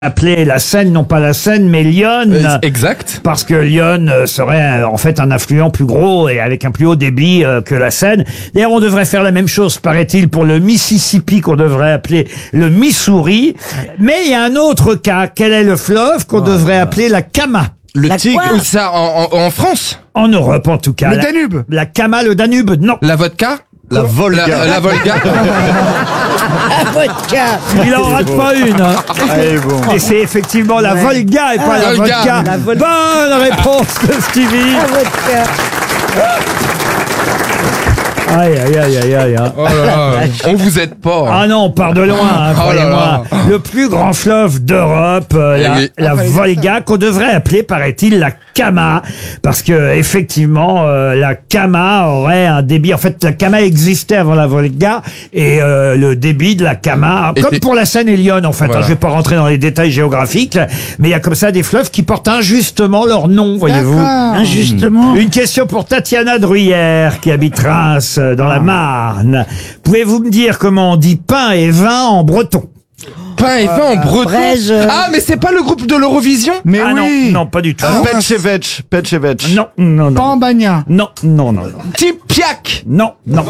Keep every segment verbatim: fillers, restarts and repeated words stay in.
Appeler la Seine, non pas la Seine, mais l'Yonne. Euh, exact. Parce que l'Yonne euh, serait euh, en fait un affluent plus gros et avec un plus haut débit euh, que la Seine. D'ailleurs, on devrait faire la même chose, paraît-il, pour le Mississippi qu'on devrait appeler le Missouri. Mais il y a un autre cas. Quel est le fleuve qu'on devrait appeler la Kama? Le La Tigre. quoi Ou ça en, en, en France. En Europe, en tout cas. Le La- Danube. La Kama, le Danube, non. La vodka. La Volga. La, la Volga. La vodka. Il en rate pas une. hein. Allez, bon. Et c'est effectivement la Volga et pas la Volga. vodka. La Vol- Bonne réponse de Stevie. La vodka. Aïe, aïe, aïe, aïe, aïe. hein. Oh là là. On vous aide pas. Ah non, on part de loin, hein, Oh là croyez-moi. là. Le plus grand fleuve d'Europe, euh, Eh la, oui. la Volga, qu'on devrait appeler, paraît-il, la Kama, parce que effectivement, euh, la Kama aurait un débit. En fait, la Kama existait avant la Volga, et euh, le débit de la Kama, Et comme c'est- pour la Seine et l'Yonne, en fait. Voilà. hein, je vais pas rentrer dans les détails géographiques, là, mais il y a comme ça des fleuves qui portent injustement leur nom, voyez-vous. D'accord. Injustement. Une question pour Tatiana Druyère, qui habite Reims, euh, dans la Marne. Pouvez-vous me dire comment on dit pain et vin en breton? Pain et vin en breton. braise. Ah, mais c'est pas le groupe de l'Eurovision. Mais Ah oui. non, non, pas du tout. Petchevech. Petchevech. Non, non, non. Pambagna. Non, non, non, non. Tipiak. Non, non.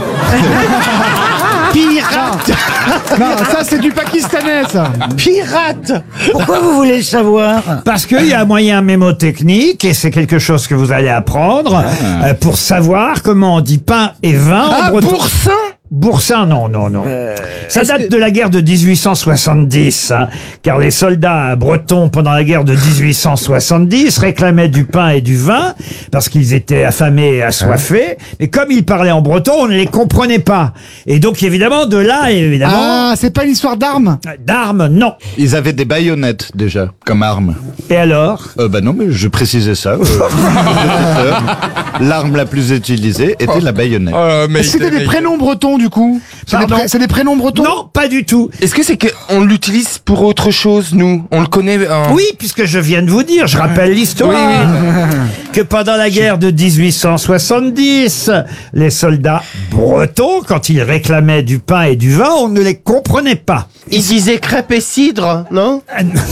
Pirate. Non, ça c'est du pakistanais ça. Pirate. Pourquoi vous voulez le savoir? Parce qu'il y a un moyen mémotechnique, et c'est quelque chose que vous allez apprendre, euh, pour savoir comment on dit pain et vin en Ah, breton. Boursin. Boursin, non, non, non. Ça date de la guerre de dix-huit cent soixante-dix, hein, car les soldats bretons, pendant la guerre de dix-huit cent soixante-dix, réclamaient du pain et du vin, parce qu'ils étaient affamés et assoiffés, et comme ils parlaient en breton, on ne les comprenait pas. Et donc, évidemment, de là, évidemment, Ah, c'est pas une histoire d'armes. d'armes, non. Ils avaient des baïonnettes déjà comme arme. Et alors? Euh, bah non, mais je précisais ça. euh, L'arme la plus utilisée était la baïonnette. Oh, mais Est-ce que c'était des prénoms bretons du coup? C'est des, Pardon pré- c'est des prénoms bretons? Non, pas du tout. Est-ce que c'est qu'on l'utilise pour autre chose, nous? On le connaît. en- Oui, puisque je viens de vous dire, je rappelle l'histoire, Oui, que pendant la guerre de dix-huit cent soixante-dix, les soldats bretons, quand ils réclamaient du pain et du vin, on ne les comprenait pas. Il disait crêpes et cidre, non?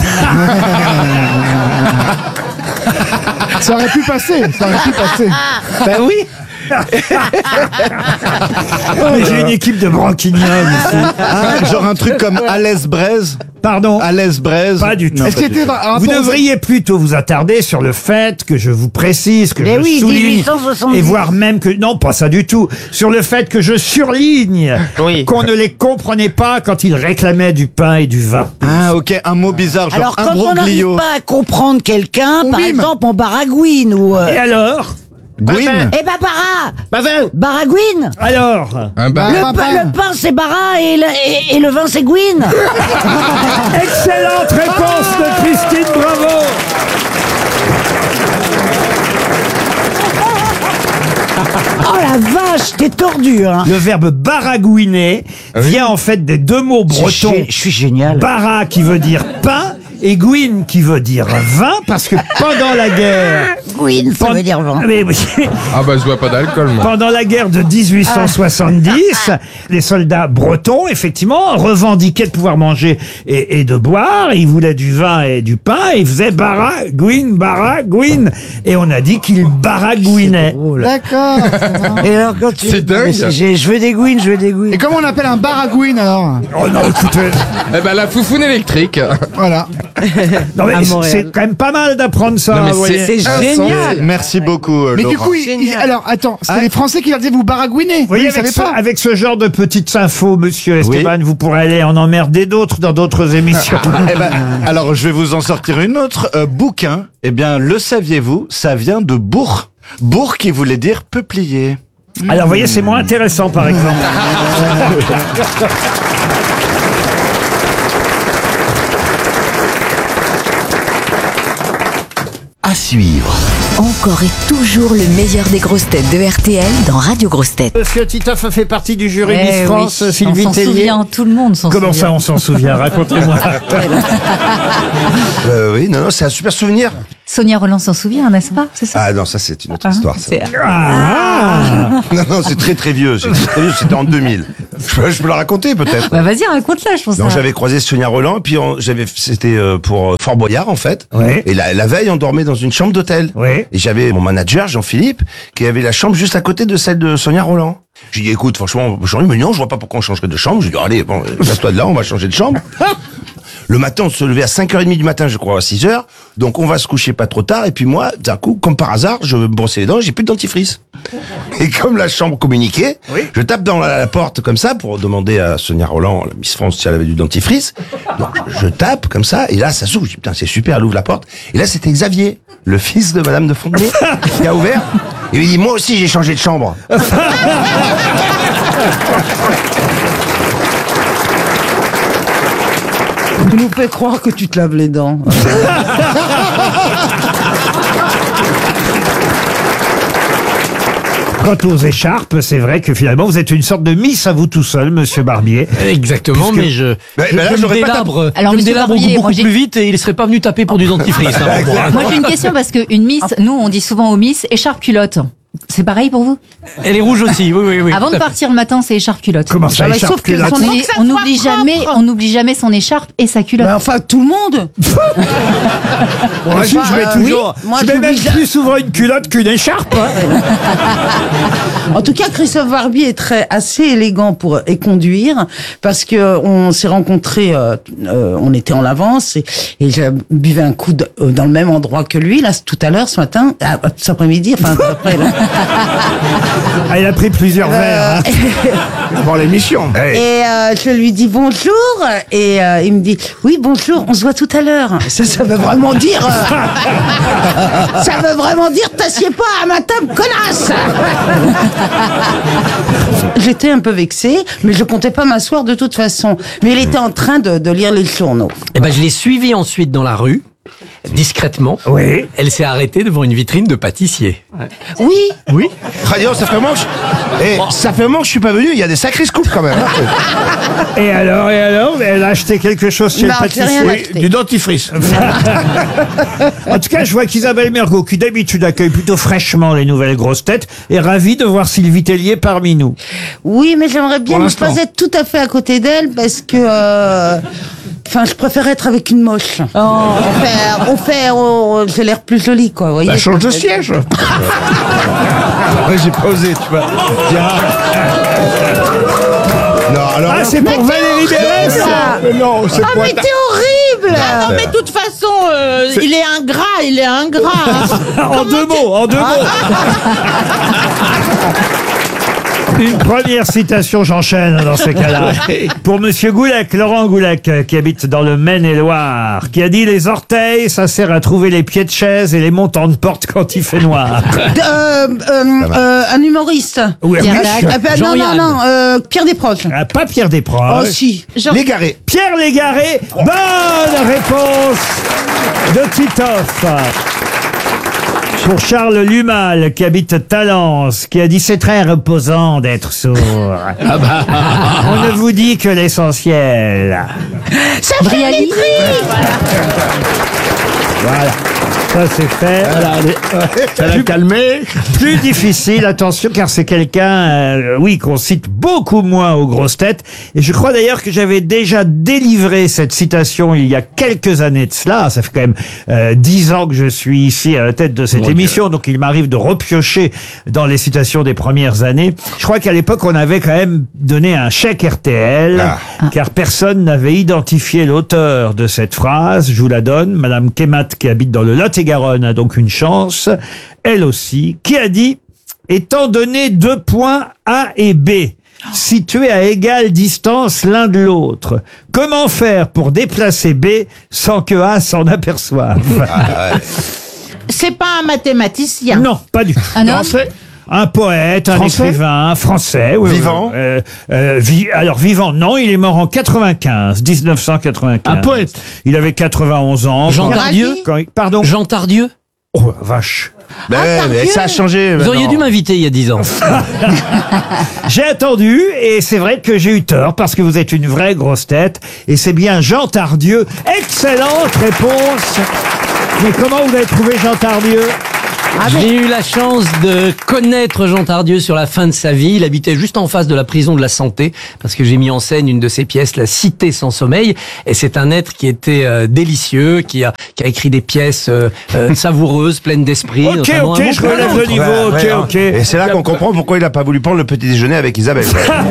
Ça aurait pu passer, ça aurait pu passer. Ben oui. Mais j'ai une équipe de branquignoles ici. Ah, genre un truc comme Alès Braise. Pardon. Alès Braise. Pas du tout. Non, Est-ce pas qu'il du était tout. un Vous rapport- devriez plutôt vous attarder sur le fait que je vous précise, que Mais je oui, souligne, dix-huit cent soixante-dix. et voire même que, non, pas ça du tout, sur le fait que je surligne Oui. qu'on ne les comprenait pas quand ils réclamaient du pain et du vin. Ah, ok, un mot bizarre, genre Alors quand on n'arrive imbroglio. pas à comprendre quelqu'un, On par mime. exemple, on baragouine ou. euh, Et alors? Gwyn. Eh ben bara. Ben vin. Baragouine. Alors? Un bar- Ah, Le, bah, pain, bah. le pain c'est bara et le, et, et le vin c'est Gwyn. Excellente réponse de Christine, bravo! Oh la vache, t'es tordu hein. Le verbe baragouiner vient en fait des deux mots bretons. Gé- Je suis génial. Bara qui veut dire pain et Gwyn qui veut dire vin, parce que pendant la guerre... Gwyn, ça Pen- veut dire vin. Mais oui. Ah bah je bois pas d'alcool, moi. Pendant la guerre de dix-huit cent soixante-dix, les soldats bretons, effectivement, revendiquaient de pouvoir manger et, et de boire. Ils voulaient du vin et du pain. Et ils faisaient baragouine, baragouine. Et on a dit qu'ils baragouinaient. D'accord. Et alors quand tu. C'est dingue. Mais c'est- j'ai- Je veux des Gwyn, je veux des Gwyn. Et comment on appelle un baragouine alors? Oh non, écoutez. Eh ben la foufoune électrique. Voilà. Non, mais À c'est- Montréal. c'est quand même pas mal d'apprendre ça. Non, mais vous voyez. c'est- C'est insensé. génial. Merci beaucoup, euh, Mais du Laurent. coup, il- il- alors attends, c'était Ah. les Français qui leur disaient vous baragouinez. Vous voyez, Vous ne avec savez ce, pas. avec ce genre de petites infos, monsieur Esteban, vous pourrez aller en emmerder d'autres dans d'autres émissions. Eh ben, alors, je vais vous en sortir une autre. Euh, bouquin, eh bien, le saviez-vous, ça vient de bourg. Bourg qui voulait dire peuplier. Alors, vous voyez, c'est moins intéressant, par exemple. À suivre. Encore et toujours le meilleur des grosses têtes de R T L dans Radio Grosses Têtes. Monsieur Titoff a fait partie du jury Eh Miss oui, France, on Sylvie s'en Tellier. souvient, tout le monde s'en Comment souvient. ça, on s'en souvient? Racontez-moi. Euh, oui, non, non, c'est un super souvenir. Sonia Roland s'en souvient, n'est-ce pas? C'est ça? Ah non, ça c'est une autre Ah, histoire. Ça. c'est- Ah. Non, non, c'est très très vieux. C'est très vieux. C'était en deux mille. je, peux, je peux la raconter peut-être. Bah vas-y, raconte-la, je pense. Donc ça. j'avais croisé Sonia Rolland, et puis on- j'avais, c'était euh, pour euh, Fort Boyard en fait. Ouais. Et la, la veille, on dormait dans une chambre d'hôtel. Ouais. Et j'avais mon manager Jean-Philippe qui avait la chambre juste à côté de celle de Sonia Rolland. J'ai dit écoute, franchement, Jean-Philippe, mais non, je vois pas pourquoi on changerait de chambre. J'ai dit allez, bon, passe-toi de là, on va changer de chambre. Le matin, on se levait à cinq heures trente du matin, je crois, à six heures. Donc, on va se coucher pas trop tard. Et puis moi, d'un coup, comme par hasard, je me brossais les dents, j'ai plus de dentifrice. Et comme la chambre communiquait, Oui. je tape dans la, la porte comme ça pour demander à Sonia Rolland, la Miss France, si elle avait du dentifrice. Donc, je tape comme ça. Et là, ça s'ouvre. Je dis, putain, c'est super, elle ouvre la porte. Et là, c'était Xavier, le fils de Madame de Fontenay, qui a ouvert. Et il dit, moi aussi, j'ai changé de chambre. Tu nous fais croire que tu te laves les dents. Quant aux écharpes, c'est vrai que finalement, vous êtes une sorte de Miss à vous tout seul, monsieur Barbier. Exactement, mais je, Bah, je, bah là, je me j'aurais pas délabre, Alors, je me monsieur délabre Barbier, beaucoup moi, j'ai- plus vite et il serait pas venu taper pour du dentifrice. hein, pour moi. Moi j'ai une question parce qu'une Miss, nous on dit souvent aux Miss écharpe culotte. C'est pareil pour vous? Elle est rouge aussi, oui, oui, oui. Avant de partir le matin, c'est écharpe culotte. Comment ça, Ah bah, écharpe sauf que culotte son- On Faut que ça on soit n'oublie propre. jamais, on n'oublie jamais son écharpe et sa culotte. Bah, enfin, tout le monde. Moi, je Enfin, mets euh, toujours. oui, moi, je mets je même m'oblige à- plus souvent une culotte qu'une écharpe. hein. En tout cas, Christophe Barbier est très assez élégant pour et conduire parce que euh, on s'est rencontrés, euh, euh, on était en avance et, et j'ai buvais un coup de- euh, dans le même endroit que lui là tout à l'heure ce matin, ah, cet après-midi, enfin après. Là. Ah, il a pris plusieurs verres. hein. Pour l'émission. Et euh, je lui dis bonjour et euh, il me dit oui bonjour, on se voit tout à l'heure. Ça, ça veut vraiment dire, euh, ça veut vraiment dire t'assieds pas à ma table, connasse. J'étais un peu vexée, mais je comptais pas m'asseoir de toute façon. Mais il était en train de, de lire les journaux. Eh ben, je l'ai suivie ensuite dans la rue, discrètement. Oui. Elle s'est arrêtée devant une vitrine de pâtissier. Oui. Oui. Radio, ça fait un moment que je... Eh, ça fait un moment que je suis pas venu, il y a des sacrés scoops quand même. Et alors, et alors, elle a acheté quelque chose chez Non, le j'ai rien pâtissier. acheté. Du dentifrice. En tout cas, je vois qu'Isabelle Mergo, qui d'habitude accueille plutôt fraîchement les nouvelles grosses têtes, est ravie de voir Sylvie Tellier parmi nous. Oui, mais j'aimerais bien Pour ne l'instant. pas être tout à fait à côté d'elle parce que... euh, Enfin, je préfère être avec une moche. On fait, on fait, on- j'ai l'air plus jolie, quoi. Vous voyez. Bah, change de siège. Ouais, j'ai pas osé, tu vois. Non, alors. Ah, c'est pour Valérie Mérès ça. Mais non, c'est Ah, pas. mais t'es horrible. Non, mais de toute façon, euh, il est ingrat, il est ingrat. En deux mots, en deux mots. Une première citation, j'enchaîne dans ce cas-là. Pour Monsieur Goulec, Laurent Goulec, euh, qui habite dans le Maine-et-Loire, qui a dit les orteils, ça sert à trouver les pieds de chaise et les montants de porte quand il fait noir. Euh, euh, euh, un humoriste. Oui, Pierre oui. Dac. Ah, ben, non, non, Jean-Yann. non, euh, Pierre Desproges. Ah, pas Pierre Desproges. Oh, si. L'égaré. Pierre Légaré. Bonne réponse de Titoff. Pour Charles Lumal, qui habite Talence, qui a dit c'est très reposant d'être sourd. On ne vous dit que l'essentiel. Brialy. Voilà. Ça, c'est fait. Ça l'a calmé. Plus difficile, attention, car c'est quelqu'un, euh, oui, qu'on cite beaucoup moins aux grosses têtes. Et je crois d'ailleurs que j'avais déjà délivré cette citation il y a quelques années de cela. Ça fait quand même euh, dix ans que je suis ici à la tête de cette émission, donc il m'arrive de repiocher dans les citations des premières années. Je crois qu'à l'époque, on avait quand même donné un chèque R T L, car personne n'avait identifié l'auteur de cette phrase. Je vous la donne. Madame Kemat, qui habite dans le Lot-et-Garonne, a donc une chance. Elle aussi, qui a dit « Étant donné deux points A et B, situés à égale distance l'un de l'autre, comment faire pour déplacer B sans que A s'en aperçoive ?» C'est pas un mathématicien. Non, pas du tout. Un homme. Un poète, un Français écrivain, un français. Oui, Vivant oui. Euh, euh, vi- Alors, vivant, non, il est mort en quatre-vingt-quinze, dix-neuf cent quatre-vingt-quinze. Un poète. Il avait quatre-vingt-onze ans. Jean Quand- Tardieu. quand il- Pardon Jean Tardieu. Oh, vache. Ben, ouais, mais ça a changé. Vous auriez maintenant. dû m'inviter il y a dix ans. J'ai attendu, et c'est vrai que j'ai eu tort, parce que vous êtes une vraie grosse tête, et c'est bien Jean Tardieu. Excellente réponse. Mais comment vous avez trouvé Jean Tardieu ? J'ai eu la chance de connaître Jean Tardieu sur la fin de sa vie. Il habitait juste en face de la prison de la Santé, parce que j'ai mis en scène une de ses pièces, La Cité sans sommeil. Et c'est un être qui était euh, délicieux, qui a, qui a écrit des pièces euh, euh, savoureuses, pleines d'esprit. Ok, notamment ok, un bon je relève prénom. le niveau, Ouais, ok, ouais, ok. Et c'est là qu'on comprend pourquoi il a pas voulu prendre le petit déjeuner avec Isabelle.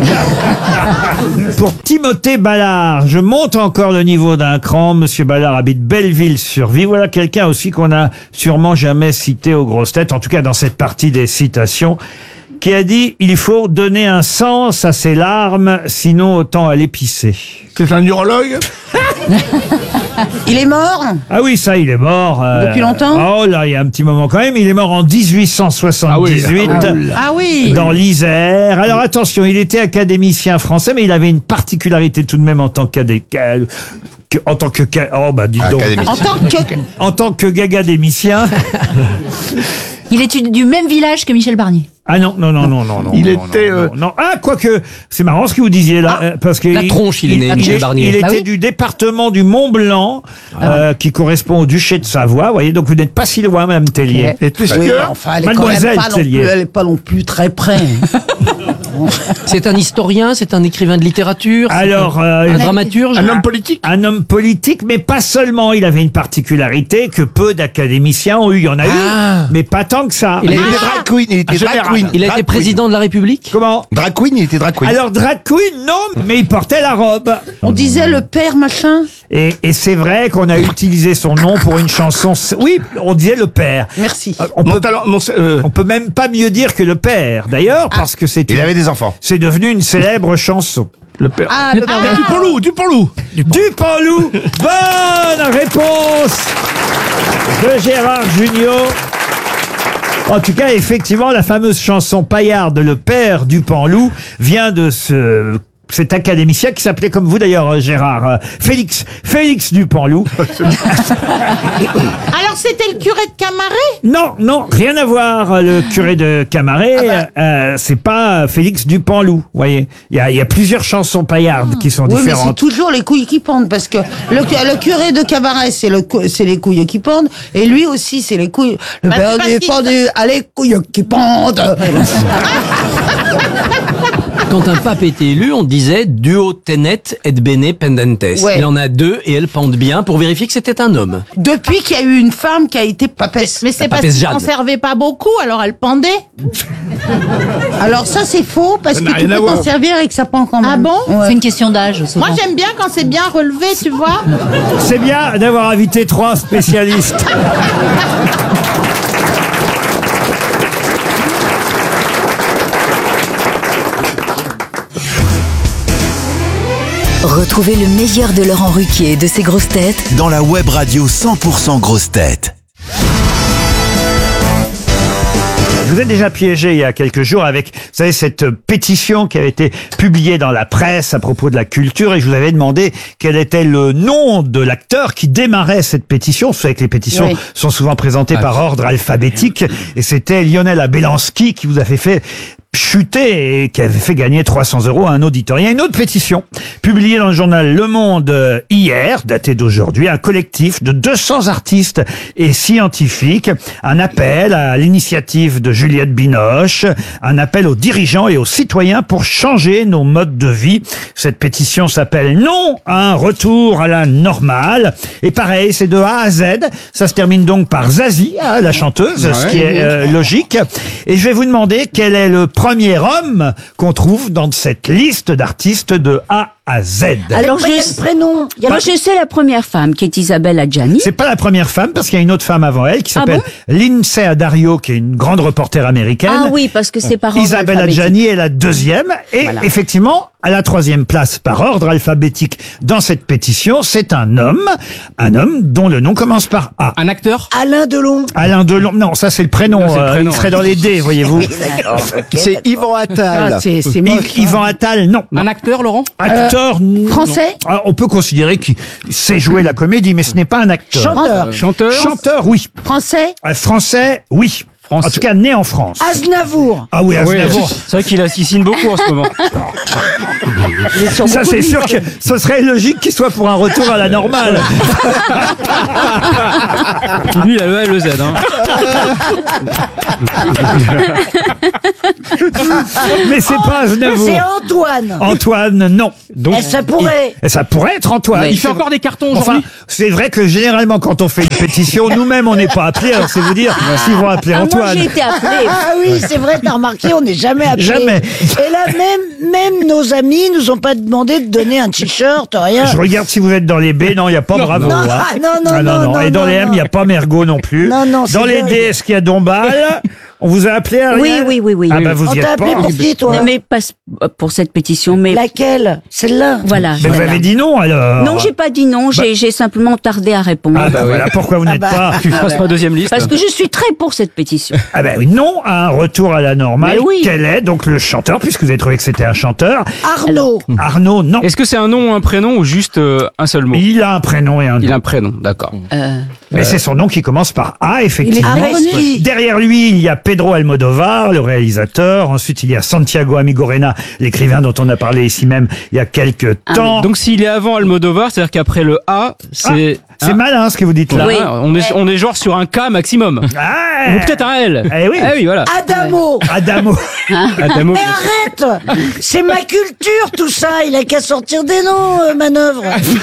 Pour Timothée Ballard, je monte encore le niveau d'un cran. Monsieur Ballard habite Belleville-sur-Vie. Voilà quelqu'un aussi qu'on a sûrement jamais cité aux grosses têtes, en tout cas dans cette partie des citations, qui a dit « Il faut donner un sens à ses larmes, sinon autant aller pisser ». C'est un urologue. Il est mort? Ah oui, ça, il est mort. euh, Depuis longtemps? Oh là, il y a un petit moment quand même. Il est mort en dix-huit cent soixante-dix-huit. Ah oui. Dans l'Isère. Alors attention, il était académicien français, mais il avait une particularité tout de même en tant qu'adé... que- En tant que... Oh bah dis donc. Académicien. En tant que... En tant que gagadémicien. Il est du même village que Michel Barnier. Ah non, non, non, non, non, non. Il non, était, non, euh, non, non. Ah, quoique, c'est marrant ce que vous disiez là, euh, parce que la il- tronche, il est né, il, Michel est- Barnier. il Bah était oui. du département du Mont-Blanc, euh, qui correspond au duché de Savoie. Vous voyez, donc vous n'êtes pas si loin, Mme Tellier. Et tu sais Oui, que- enfin, elle est quand même Mademoiselle pas non Tellier. plus, elle est pas non plus très près. C'est un historien, c'est un écrivain de littérature, c'est Alors, un, euh, un dramaturge. Un homme politique. un homme politique, mais pas seulement. Il avait une particularité que peu d'académiciens ont eu. Il y en a Ah. eu, mais pas tant que ça. Il a Il été- était drag queen, il était drag général. queen. Il a Drag été queen. président de la République. Comment? Drag queen, il était drag queen. Alors, drag queen, non, mais il portait la robe. On disait le père machin. Et, et c'est vrai qu'on a utilisé son nom pour une chanson. Oui, on disait le père. Merci. Euh, On Mon peut, talent, mon, euh, on peut même pas mieux dire que le père, d'ailleurs, parce que c'est Il une- avait des enfants. c'est devenu une célèbre chanson. le père. Ah, le père. Du Panlou, du Panlou. Dupanloup. Bonne réponse de Gérard Jugnot. En tout cas, effectivement, la fameuse chanson paillarde, le père Dupanloup, vient de ce... cet académicien qui s'appelait comme vous d'ailleurs, euh, Gérard, euh, Félix, Félix Dupanloup. Alors c'était le curé de Camaret? Non, non, rien à voir. euh, Le curé de Camaret, euh, c'est pas Félix Dupanloup. Vous voyez, il y a, il y a plusieurs chansons paillardes qui sont Oui, mais c'est différentes. toujours les couilles qui pendent, parce que le, le curé de cabaret, c'est le, cou- c'est les couilles qui pendent, et lui aussi, c'est les couilles. Le Bah, père c'est parce du qu'il- pendu, ah, les couilles qui pendent. Quand un pape était élu, on disait duo tenet et bene pendentes. Ouais. Il en a deux et elles pendent bien pour vérifier que c'était un homme. Depuis qu'il y a eu une femme qui a été papesse. Mais c'est La parce papesse qu'il Jade. n'en servait pas beaucoup, alors elle pendait. Alors ça, c'est faux, parce Ça que n'a tu rien à peux voir. t'en servir et que ça pend quand même. Ah bon? Ouais. C'est une question d'âge, souvent. Moi j'aime bien quand c'est bien relevé, tu vois. C'est bien d'avoir invité trois spécialistes. Retrouvez le meilleur de Laurent Ruquier et de ses grosses têtes Dans la web radio cent pour cent grosses têtes. Je vous ai déjà piégé il y a quelques jours avec, vous savez, cette pétition qui avait été publiée dans la presse à propos de la culture, et je vous avais demandé quel était le nom de l'acteur qui démarrait cette pétition. Vous savez que les pétitions Oui. sont souvent présentées par ordre alphabétique, et c'était Lionel Abelanski qui vous avait fait chuter et qui avait fait gagner trois cents euros à un auditeur. Il y a une autre pétition publiée dans le journal Le Monde euh, hier, datée d'aujourd'hui, un collectif de deux cents artistes et scientifiques, un appel à l'initiative de Juliette Binoche, un appel aux dirigeants et aux citoyens pour changer nos modes de vie. Cette pétition s'appelle Non à un retour à la normale. Et pareil, c'est de A à Z. Ça se termine donc par Zazie, hein, la chanteuse, ce qui est euh, logique. Et je vais vous demander quel est le premier homme qu'on trouve dans cette liste d'artistes de A à Z. Alors, je, prénom. Alors, je sais la première femme qui est Isabelle Adjani. C'est pas la première femme, parce qu'il y a une autre femme avant elle qui Ah s'appelle Lindsay Addario, qui est une grande reporter américaine. Ah oui, parce que c'est par ordre Isabelle alphabétique. Adjani est la deuxième. Et Voilà. effectivement, à la troisième place par ordre alphabétique dans cette pétition, c'est un homme. Un homme dont le nom commence par A. Un acteur? Alain Delon. Alain Delon. Non, ça c'est le prénom. Non, c'est le euh, prénom, il serait ouais. dans les dés, voyez-vous. C'est Yvan Attal. Ah, c'est c'est Yves- moche. Yvan Attal, non. Un acteur, Laurent? Acteur, non. Français. Ah, on peut considérer qu'il sait jouer la comédie, mais ce n'est pas un acteur. Chanteur. Chanteur. Chanteur, oui. Français. Euh, Français, oui. En tout cas, né en France. Aznavour. Ah oui, Oui, Aznavour. c'est vrai qu'il assassine beaucoup en ce moment. Ça, c'est sûr que ce serait logique qu'il soit pour un retour à la normale. Lui, il a le A et le Z. Hein. Mais c'est pas Aznavour. C'est Antoine. Antoine, non. Donc, Et ça pourrait. il- ça pourrait être Antoine. Il fait encore des cartons Enfin, aujourd'hui. c'est vrai que généralement, quand on fait une pétition, nous-mêmes, on n'est pas appelés. Alors, c'est vous dire s'ils vont appeler Ah, moi, Antoine. j'ai été appelée. Ah oui, c'est vrai, t'as remarqué, on n'est jamais appelé. Jamais. Et là, même, même nos amis nous ont pas demandé de donner un t-shirt, rien. Je regarde si vous êtes dans les B. Non, il n'y a pas Bravo. Non, hein. ah, non, non, Ah, non, non, Et dans non, les M, il non. n'y a pas Mergo non plus. Non, non, c'est dans les dingue. D, est-ce qu'il y a Dombal? On vous a appelé, Ariel? Oui, oui, oui, oui. Ah, bah, vous On y t'a êtes appelé pas. pour qui, toi? Non, mais pas s- pour cette pétition, mais Laquelle? Celle-là? voilà. Mais vous voilà. avez dit non, alors. Non, j'ai pas dit non, j'ai j'ai simplement tardé à répondre. Ah, bah, voilà, pourquoi vous n'êtes bah. pas. Tu fasses ma deuxième liste. Parce que je suis très pour cette pétition. Ah ben oui, non à un retour à la normale. Mais oui. Quel est donc le chanteur, puisque vous avez trouvé que c'était un chanteur? Arnaud. Arnaud, non. Est-ce que c'est un nom, un prénom ou juste euh, un seul mot? Il a un prénom et un Il nom. a un prénom, d'accord. Euh, Mais c'est son nom qui commence par A, effectivement. Il est Aresti. Derrière lui, il y a Pedro Almodovar, le réalisateur. Ensuite, il y a Santiago Amigorena, l'écrivain dont on a parlé ici même il y a quelques Ah, temps. Donc s'il est avant Almodovar, c'est-à-dire qu'après le A, c'est... Ah, c'est hein malin ce que vous dites là. Oui. Ah, on, est, on est genre sur un K maximum. Ah, Ou peut-être un L. Eh oui. Eh oui, voilà. Adamo. Adamo. Adamo. Mais arrête! C'est ma culture, tout ça. Il a qu'à sortir des noms, euh, manœuvre.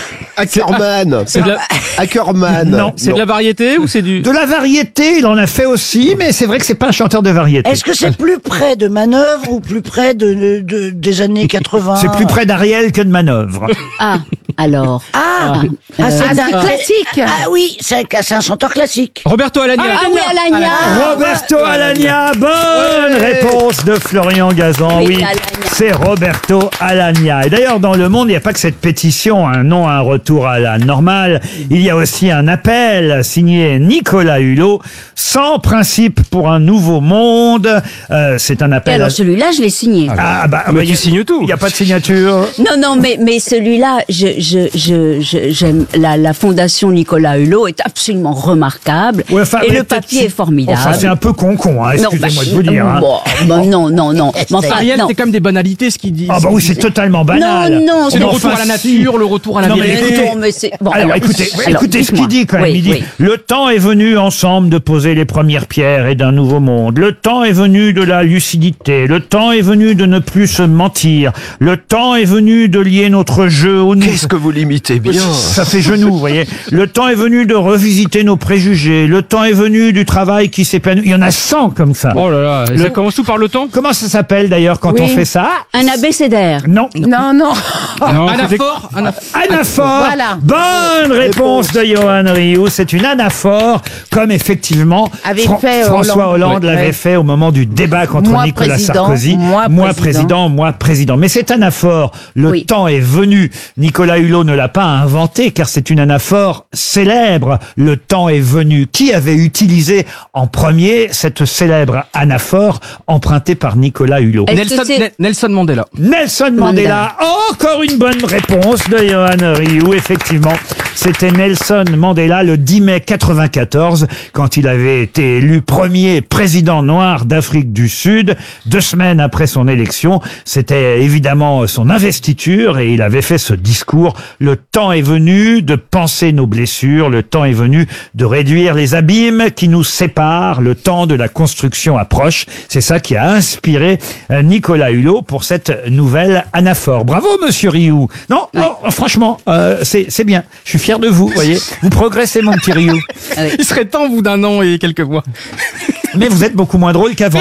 Ackerman. C'est de la, Ackerman. Non. c'est de la variété ou c'est du... De la variété, il en a fait aussi, mais c'est vrai que c'est pas un chanteur de variété. Est-ce que c'est plus près de manœuvre ou plus près de, de- des années quatre-vingts? C'est plus près d'Ariel que de Manœuvre. ah, alors. Ah, ah, c'est un classique. Ah oui, c'est un, c'est un chanteur classique. Roberto Alagna. Ah oui, Alagna. Roberto Alagna, bonne réponse de Florian Gazan. Oui, Oui, Alagna. c'est Roberto Alagna. Et d'ailleurs, dans le monde, il n'y a pas que cette pétition, un non à un retour à la normale. Il y a aussi un appel signé Nicolas Hulot, sans principe pour un nouveau monde. Euh, c'est un Et appel. alors à- celui-là, je l'ai signé. Ah bah, Mais bah, tu il y a- signes tout. Il n'y a pas de signature. Non, non, mais, mais celui-là, je, je, je, je- j'aime, la, la fondation Nicolas Hulot est absolument remarquable. Ouais, enfin, et mais le peut-être papier c'est- est formidable. Enfin, c'est un peu con-con, hein, Non, excusez-moi bah, de vous dire. hein. bon, bah, non, non, non. Mais enfin, Ariel, non. c'est quand même des banalités ce qu'il dit. Ah bah oui, c'est totalement banal. Non, non, C'est le mais retour enfin, à la si. nature, le retour à la Non, mais vérité. écoutez- Non, mais c'est- bon, alors, écoutez, alors, écoutez ce qu'il dites-moi. dit quand même. Oui, il dit oui. le temps est venu ensemble de poser les premières pierres et d'un nouveau monde. Le temps est venu de la lucidité. Le temps est venu de ne plus se mentir. Le temps est venu de lier notre jeu au nouveau. Qu'est-ce que vous l'imitez bien. Ça fait genou, vous voyez. Le temps est venu de revisiter nos préjugés. Le temps est venu du travail qui s'épanouit. Il y en a cent comme ça. Oh là là, Le- ça commence tout par le temps. Comment ça s'appelle d'ailleurs quand Oui. on fait ça? Un abécédaire. Non. Non, non. Non, Anaphore, anaphore. Anaphore. Voilà. Bonne réponse de Johan Rioux. C'est une anaphore, comme effectivement Avait Fran- fait François Hollande. Hollande Ouais. l'avait Ouais. fait au moment du débat contre Moi Nicolas président, Sarkozy. moi président, président. moi président. Mais cette anaphore, le Oui. temps est venu. Nicolas Hulot ne l'a pas inventée car c'est une anaphore célèbre. Le temps est venu. Qui avait utilisé en premier cette célèbre anaphore empruntée par Nicolas Hulot? Est-ce Nelson, que c'est- Ne- Nelson Mandela. Nelson Mandela. Encore une bonne réponse de Johan Rioux, effectivement. C'était Nelson Mandela le dix mai quatre-vingt-quatorze, quand il avait été élu premier président noir d'Afrique du Sud. Deux semaines après son élection, c'était évidemment son investiture et il avait fait ce discours. Le temps est venu de penser nos blessures, le temps est venu de réduire les abîmes qui nous séparent, le temps de la construction approche. C'est ça qui a inspiré euh, Nicolas Hulot pour cette nouvelle anaphore. Bravo, monsieur Rioux. Non, non, franchement, euh, c'est c'est bien. Je suis fier de vous, voyez. Vous progressez, mon petit Rioux. Il serait temps au bout d'un an et quelques mois. Mais vous êtes beaucoup moins drôle qu'avant.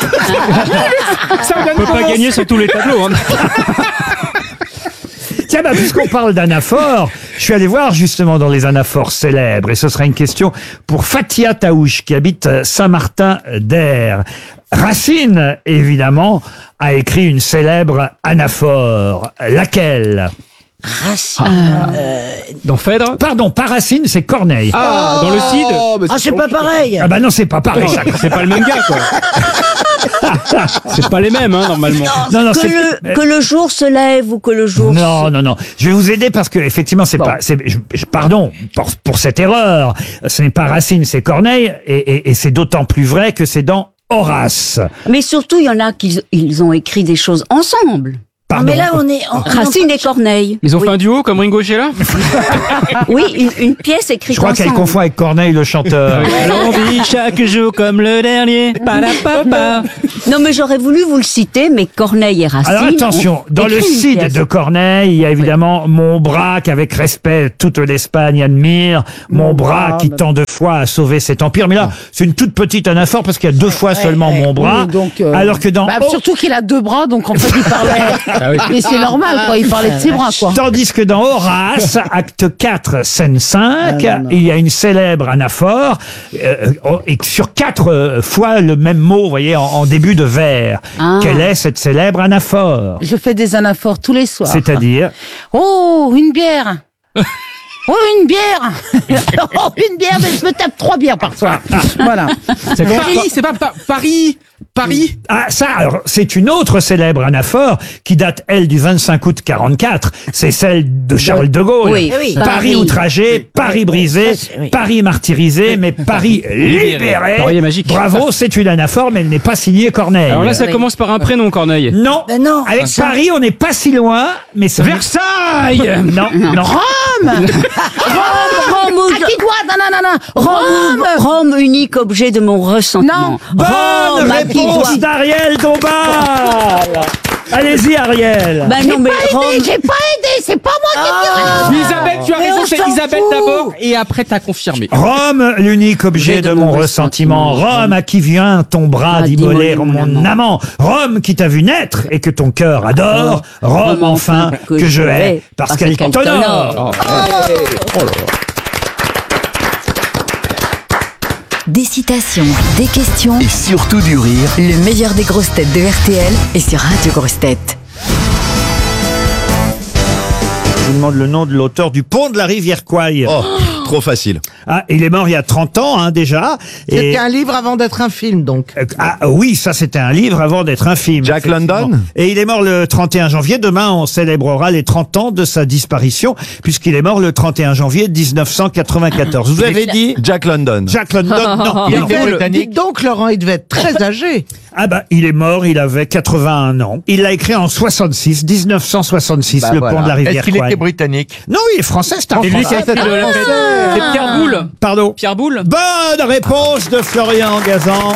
Ça on peut pas gagner sur tous les tableaux. Hein. Tiens, bah, puisqu'on parle d'anaphore, je suis allé voir justement dans les anaphores célèbres, et ce sera une question pour Fatia Taouche, qui habite Saint-Martin-d'Air. Racine, évidemment, a écrit une célèbre anaphore. Laquelle? Racine. Dans Phèdre. Pardon, pas Racine, c'est Corneille. Ah, dans le Cid. mais Ah, c'est pas pareil. Ah bah non, c'est pas pareil. ça. C'est pas le même gars, quoi. C'est pas les mêmes, hein, normalement. Non, non, que, c'est- le, que le jour se lève ou que le jour Non, non, non. Je vais vous aider parce que effectivement, c'est Bon. pas. c'est- je- je- pardon pour, pour cette erreur. Ce n'est pas Racine, c'est Corneille, et, et, et c'est d'autant plus vrai que c'est dans Horace. Mais surtout, il y en a qui ils ont écrit des choses ensemble. Pardon. Non, mais là, on est en Racine et Corneille. Ils ont Oui. fait un duo comme Ringo Sheila. Oui, une, une pièce écrite Je crois qu'elle ensemble. confond avec Corneille, le chanteur. On vit chaque jour comme le dernier. Padapapa. Non, mais j'aurais voulu vous le citer, mais Corneille et Racine. Alors attention, ont dans le écrit une Cid pièce. de Corneille, il y a évidemment mon bras qu'avec respect toute l'Espagne admire, mon bras qui tant de fois a sauvé cet empire. Mais là, c'est une toute petite anaphore parce qu'il y a deux fois seulement mon bras. Oui, donc, euh, alors que dans bah, Oh- surtout qu'il a deux bras, donc en fait il parlait. Ah oui. Mais c'est normal, quoi. Il parlait de ses bras, quoi. Tandis que dans Horace, acte quatre, scène cinq, Ah, non, non. il y a une célèbre anaphore, euh, euh, et sur quatre euh, fois le même mot, vous voyez, en, en début de vers. Ah. Quelle est cette célèbre anaphore? Je fais des anaphores tous les soirs. C'est-à-dire? Oh, une bière. Oh, une bière. Oh, une bière, mais je me tape trois bières par soir. Voilà. C'est Paris, c'est pas Pa- Paris. Paris. Ah, ça, alors, c'est une autre célèbre anaphore qui date, elle, du vingt-cinq août quarante-quatre. C'est celle de Charles de Gaulle. Oui, oui. Paris, Paris. outragé, Paris brisé, oui. Paris martyrisé, mais Paris libéré. Paris est magique. Bravo, c'est une anaphore, mais elle n'est pas signée Corneille. Alors là, ça Oui. commence par un prénom, Corneille. Non. Ben non. Avec Paris, on n'est pas si loin, mais ça... Versailles. Non, non. Rome. Rome, où À je- qui doit Non, non, non, non. Rome, Rome. Rome, unique objet de mon ressentiment. Bonne Rome, à qui réponse doit- d'Ariel Dombal. Allez-y, Ariel. Ben non, mais Rome. J'ai pas aidé, c'est pas moi qui ai dit. Isabelle, tu as Mais raison, on c'est s'en Isabelle fout. d'abord, et après t'as confirmé. Rome, l'unique objet de mon ressentiment. Rome, à qui vient ton bras Ah, d'immoler d'immoler mon mon amant. Rome, qui t'a vu naître et que ton cœur adore. Rome, enfin, que je hais, parce qu'elle t'honore. Des citations, des questions, Et surtout du rire. le meilleur des grosses têtes de R T L est sur Radio Grosses Têtes. Je vous demande le nom de l'auteur du Pont de la rivière Kwai. Oh, trop facile. Ah, il est mort il y a trente ans, hein, déjà. Et- C'était un livre avant d'être un film, donc. Euh, Ah oui, ça c'était un livre avant d'être un film. Jack effectivement. London. Et il est mort le trente et un janvier. Demain, on célébrera les trente ans de sa disparition, puisqu'il est mort le trente et un janvier mille neuf cent quatre-vingt-quatorze. Vous avez dit Jack London. Jack London? Non. Il non. était britannique. Dites donc, Laurent, il devait être très âgé. Ah bah, il est mort, il avait quatre-vingt-un ans. Il l'a écrit en soixante-six, mille neuf cent soixante-six, Bah le voilà. pont de la rivière Est-ce qu'il Kwai. était britannique? Non, il est français, c'est un Et lui qui français. a fait de la fête. C'est Pierre Boulle. Pardon. Pierre Boulle. Bonne réponse de Florian Gazan.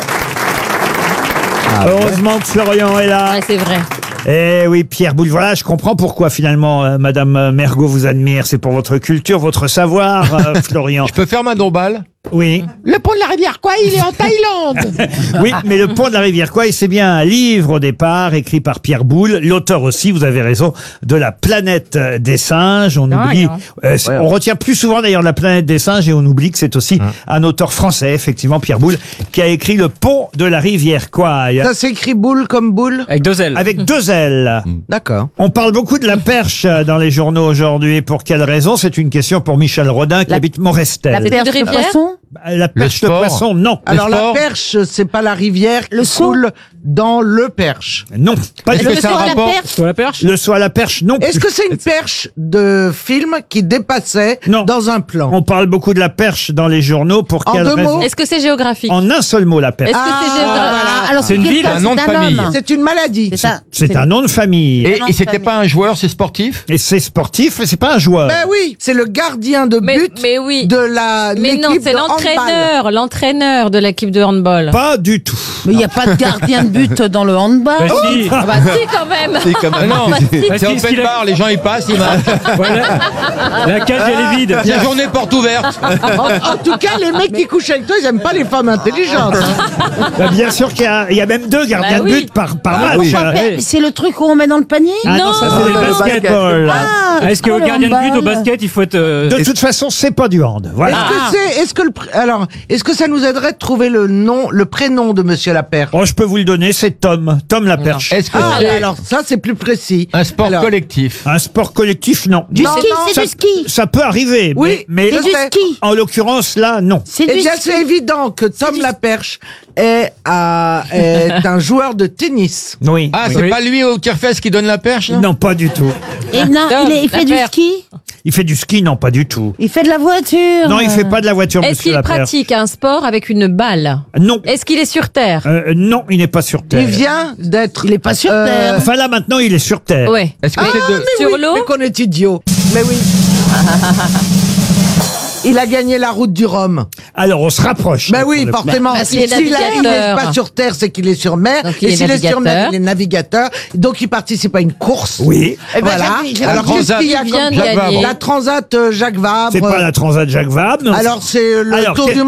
Heureusement que Florian est là. c'est vrai. Eh oui, Pierre Boulle, voilà, je comprends pourquoi finalement euh, Madame Mergot vous admire. C'est pour votre culture, votre savoir, euh, Florian. Je peux faire ma dombale? Oui. Le pont de la rivière, quoi, il est en Thaïlande. Oui, mais le pont de la rivière Kwai, c'est bien un livre au départ, écrit par Pierre Boulle, l'auteur aussi, vous avez raison, de la planète des singes. On Dingue, oublie, hein. euh, c'est- on retient plus souvent d'ailleurs la planète des singes et on oublie que c'est aussi un auteur français, effectivement, Pierre Boulle, qui a écrit le pont de la rivière Kwai. Ça s'écrit boule comme boule. Avec deux ailes. Avec deux ailes. D'accord. On parle beaucoup de la perche euh, dans les journaux aujourd'hui. Pour quelle raison? C'est une question pour Michel Rodin qui La- habite Morestel. La perche de poisson. La perche de sport. poisson, non. Alors la sport. perche, c'est pas la rivière qui Le seau. coule dans le perche. Non, pas Est-ce du que tout. c'est un rapport? Sur la perche. Le saut à la perche, non. Est-ce que c'est une perche de film qui dépassait Non. dans un plan? On parle beaucoup de la perche dans les journaux. Pour En quelle deux raison? mots Est-ce que c'est géographique? En un seul mot, la perche. Est-ce que c'est géographique? voilà. Alors, C'est une ville, quelqu'un, un nom c'est de famille. homme. C'est une maladie. C'est ça. C'est un nom de famille. Et, Non, et c'était famille. pas un joueur, c'est sportif? Et c'est sportif, mais c'est pas un joueur. Ben oui, c'est le gardien de Mais, but mais oui. de la Mais non, l'équipe c'est de handball. l'entraîneur, l'entraîneur de l'équipe de handball. Pas du tout. Mais il n'y a pas de gardien de but dans le handball. Bah, si. Ah bah si quand même. C'est comme Ah non. Bah, si. Bah, C'est si, open s'il a- bar, les gens ils passent, ils marchent. Voilà. La cage, elle est vide. C'est la journée porte ouverte. En, en tout cas, les mecs qui couchent avec toi, ils aiment pas les femmes intelligentes. hein. Bah, bien sûr qu'il y a, il y a même deux gardiens Bah de oui. but par, par Ah match. oui. Euh, Mais C'est le truc où on met dans le panier. Ah non, Non. ça c'est le le basketball. Ah, Est-ce que oh, le le gardien de but au handball. basket, il faut être. euh, De toute façon, c'est pas du hand. Voilà. Est-ce que c'est, est-ce que le, pr- alors, est-ce que ça nous aiderait de trouver le nom, le prénom de Monsieur Laperche? Oh, je peux vous le donner, c'est Tom. Tom la perche. Est-ce que Ah, c'est alors ça c'est plus précis. un sport Alors, collectif? Un sport collectif, non. Du Non, ski, non, c'est ça, du ski. ça peut arriver, Oui, mais, mais C'est du sais. ski. en l'occurrence là, non. C'est Eh du bien, ski. c'est évident que Tom Laperche est, à- est un joueur de tennis. Oui. Ah, Oui. c'est pas lui au Kirfest qui donne la perche là Non, pas du tout. Et non, il, est- il fait du ski. Il fait du ski, non, pas du tout. Il fait de la voiture. Non, il fait pas de la voiture, Est-ce monsieur qu'il Lapierre. pratique un sport avec une balle? Non. Est-ce qu'il est sur Terre? Euh, non, il n'est pas sur Terre. Il vient d'être. Il est pas sur Euh, Terre. Enfin là, maintenant, il est sur Terre. Ouais. Est-ce que Ah, c'est de... mais Sur oui, l'eau mais qu'on est idiot. Mais oui. Il a gagné la route du Rhum. Alors, on se rapproche. Ben oui, forcément. Parce S'il qu'il est n'est navigateur. pas sur Terre, c'est qu'il est sur mer. Donc, il Et est s'il est sur mer, navigateur. il est navigateur. Donc, il participe à une course. Oui. Eh ben, Voilà. j'appuie, j'appuie. Alors, qu'est-ce qu'il y a Il vient comme... de gagner. La Transat euh, Jacques Vabre. C'est pas la Transat Jacques Vabre. non. Alors, c'est le Alors, Tour quel- du